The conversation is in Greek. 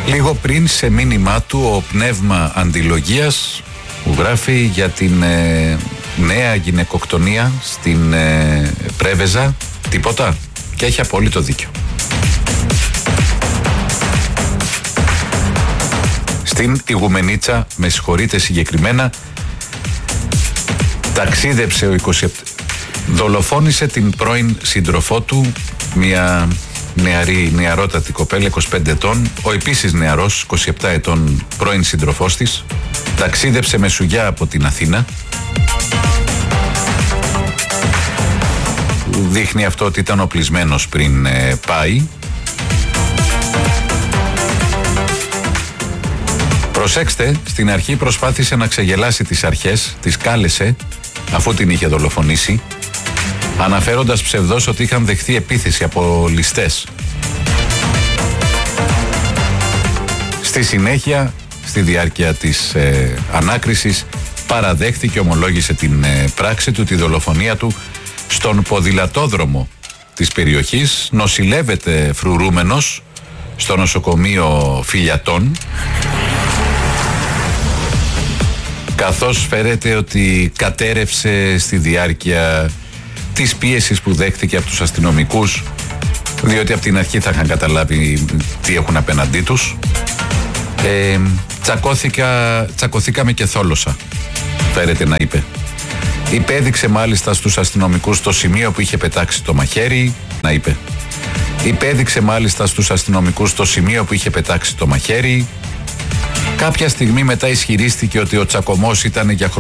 Λίγο πριν, σε μήνυμά του, ο Πνεύμα Αντιλογίας που γράφει για την νέα γυναικοκτονία στην Πρέβεζα, τίποτα, και έχει απόλυτο δίκιο. Στην Ιγουμενίτσα, με συγχωρείτε συγκεκριμένα, ταξίδεψε ο 27, δολοφόνησε την πρώην σύντροφό του, μια νεαρότατη κοπέλα 25 ετών, ο επίσης νεαρός 27 ετών πρώην σύντροφός της, ταξίδεψε με σουγιά από την Αθήνα. Δείχνει αυτό ότι ήταν οπλισμένος πριν πάει. Προσέξτε, στην αρχή προσπάθησε να ξεγελάσει τις αρχές, τις κάλεσε αφού την είχε δολοφονήσει, αναφέροντας ψευδώς ότι είχαν δεχθεί επίθεση από ληστές. Στη συνέχεια, στη διάρκεια της ανάκρισης, παραδέχθηκε και ομολόγησε την πράξη του, τη δολοφονία του, στον ποδηλατόδρομο της περιοχής. Νοσηλεύεται φρουρούμενος στο νοσοκομείο Φιλιατών, καθώς φέρεται ότι κατέρευσε στη διάρκεια της πίεσης που δέχτηκε από τους αστυνομικούς, διότι από την αρχή θα είχαν καταλάβει τι έχουν απέναντί τους. Τσακωθήκαμε και θόλωσα, φέρεται να είπε. Υπέδειξε μάλιστα στους αστυνομικούς το σημείο που είχε πετάξει το μαχαίρι, να είπε. Υπέδειξε μάλιστα στους αστυνομικούς το σημείο που είχε πετάξει το μαχαίρι. Κάποια στιγμή μετά ισχυρίστηκε ότι ο τσακωμός ήταν για